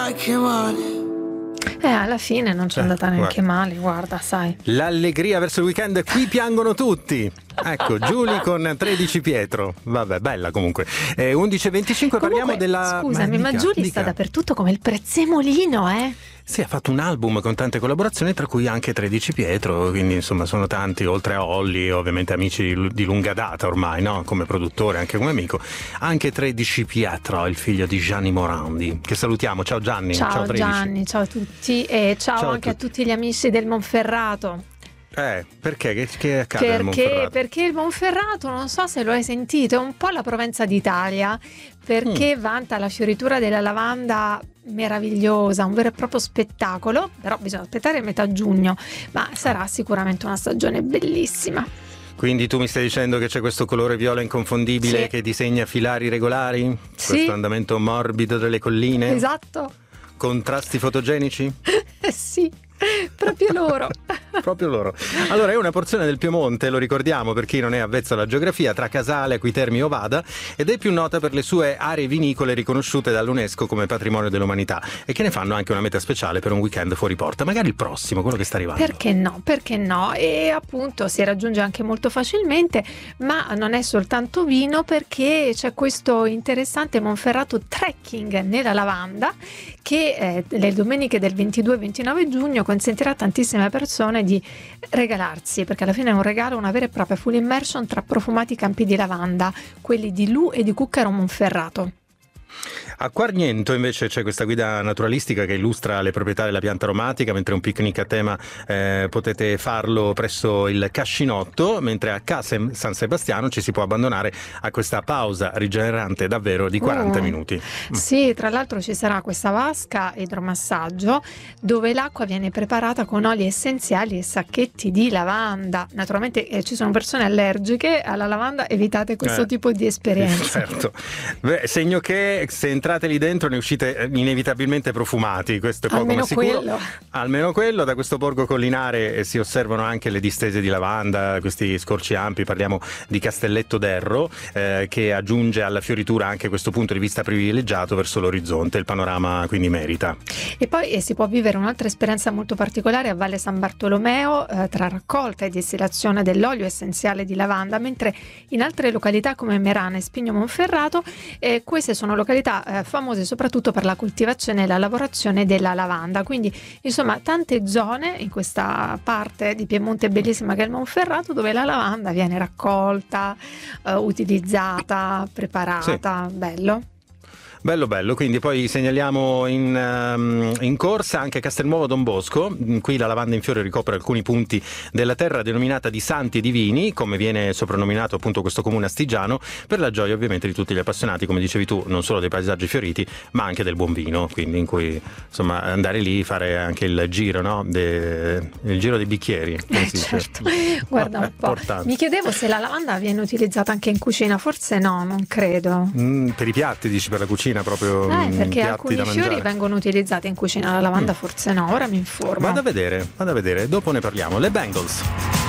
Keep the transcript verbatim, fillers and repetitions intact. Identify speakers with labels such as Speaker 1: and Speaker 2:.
Speaker 1: andata che male.
Speaker 2: Eh, alla fine non c'è
Speaker 3: Eh,
Speaker 2: andata neanche
Speaker 3: guarda.
Speaker 2: male, guarda, sai.
Speaker 3: L'allegria verso il weekend, qui piangono tutti. Ecco, Giulia con tredici Pietro. Vabbè, bella comunque. Eh, undici e venticinque parliamo
Speaker 2: Comunque,
Speaker 3: della...
Speaker 2: scusami, ma,
Speaker 3: dica,
Speaker 2: Giulia
Speaker 3: dica.
Speaker 2: sta dappertutto come il prezzemolino, eh?
Speaker 3: Sì, ha fatto un album con tante collaborazioni, tra cui anche tredici Pietro, quindi insomma sono tanti, oltre a Olli, ovviamente amici di, di lunga data ormai, no? Come produttore, anche come amico. Anche tredici Pietro, il figlio di Gianni Morandi, che salutiamo. Ciao Gianni.
Speaker 2: Ciao,
Speaker 3: tredici.
Speaker 2: Gianni, ciao a tutti e ciao,
Speaker 3: Ciao a
Speaker 2: anche a
Speaker 3: tutti.
Speaker 2: tutti gli amici del Monferrato.
Speaker 3: Eh, perché? Che, che accade al
Speaker 2: Perché,
Speaker 3: Monferrato?
Speaker 2: perché il Monferrato, non so se lo hai sentito, è un po' la Provenza d'Italia, perché
Speaker 3: Mm.
Speaker 2: vanta la fioritura della lavanda meravigliosa, un vero e proprio spettacolo, però bisogna aspettare metà giugno, ma sarà sicuramente una stagione bellissima.
Speaker 3: Quindi tu mi stai dicendo che c'è questo colore viola inconfondibile
Speaker 2: Sì.
Speaker 3: che disegna filari regolari?
Speaker 2: Sì.
Speaker 3: Questo andamento morbido delle colline?
Speaker 2: Esatto,
Speaker 3: Contrasti fotogenici?
Speaker 2: eh sì, proprio loro.
Speaker 3: Proprio loro. Allora, è una porzione del Piemonte, lo ricordiamo per chi non è avvezzo alla geografia, tra Casale, Acquiterme e Ovada, ed è più nota per le sue aree vinicole riconosciute dall'UNESCO come patrimonio dell'umanità e che ne fanno anche una meta speciale per un weekend fuori porta, magari il prossimo, quello che sta arrivando.
Speaker 2: Perché no? Perché no? E appunto si raggiunge anche molto facilmente, ma non è soltanto vino, perché c'è questo interessante Monferrato Trekking nella lavanda che eh, le domeniche del ventidue e ventinove giugno consentirà a tantissime persone di regalarsi, perché alla fine è un regalo, una vera e propria full immersion tra profumati campi di lavanda, quelli di Lu e di Cuccaro Monferrato.
Speaker 3: A Quarniento invece c'è questa guida naturalistica che illustra le proprietà della pianta aromatica, mentre un picnic a tema eh, potete farlo presso il Cascinotto, mentre a Casem San Sebastiano ci si può abbandonare a questa pausa rigenerante davvero di quaranta
Speaker 2: Oh.
Speaker 3: minuti.
Speaker 2: Sì, tra l'altro ci sarà questa vasca idromassaggio dove l'acqua viene preparata con oli essenziali e sacchetti di lavanda. Naturalmente eh, ci sono persone allergiche alla lavanda, evitate questo
Speaker 3: Eh.
Speaker 2: tipo di esperienza.
Speaker 3: Certo. Beh, segno che se entrate lì dentro ne uscite inevitabilmente profumati, questo è poco
Speaker 2: Almeno
Speaker 3: ma sicuro.
Speaker 2: quello.
Speaker 3: Almeno quello. Da questo borgo collinare eh, si osservano anche le distese di lavanda, questi scorci ampi, parliamo di Castelletto d'Erro, eh, che aggiunge alla fioritura anche questo punto di vista privilegiato verso l'orizzonte, il panorama quindi merita.
Speaker 2: E poi eh, si può vivere un'altra esperienza molto particolare a Valle San Bartolomeo, eh, tra raccolta e distillazione dell'olio essenziale di lavanda, mentre in altre località come Merana e Spigno Monferrato eh, queste sono località eh, famose soprattutto per la coltivazione e la lavorazione della lavanda. Quindi insomma tante zone in questa parte di Piemonte bellissima che è il Monferrato, dove la lavanda viene raccolta, eh, utilizzata, preparata. Bello.
Speaker 3: Bello bello, quindi poi segnaliamo in, um, in corsa anche Castelnuovo Don Bosco. Qui la lavanda in fiore ricopre alcuni punti della terra denominata di Santi e Divini, come viene soprannominato appunto questo comune astigiano, per la gioia ovviamente di tutti gli appassionati, come dicevi tu, non solo dei paesaggi fioriti ma anche del buon vino, quindi in cui insomma andare lì, fare anche il giro, no? De, il giro dei bicchieri, come
Speaker 2: Eh,
Speaker 3: si dice.
Speaker 2: certo. Guarda
Speaker 3: No,
Speaker 2: un
Speaker 3: è
Speaker 2: po'.
Speaker 3: importante.
Speaker 2: Mi chiedevo se la lavanda viene utilizzata anche in cucina, forse no, non credo.
Speaker 3: Mm, per i piatti dici, per la cucina proprio,
Speaker 2: Eh,
Speaker 3: mm,
Speaker 2: perché
Speaker 3: piatti
Speaker 2: alcuni
Speaker 3: da
Speaker 2: fiori
Speaker 3: mangiare.
Speaker 2: vengono utilizzati in cucina, la lavanda
Speaker 3: Mm.
Speaker 2: forse no, ora mi informo.
Speaker 3: Vado a vedere, vado a vedere, dopo ne parliamo. Le Bangles.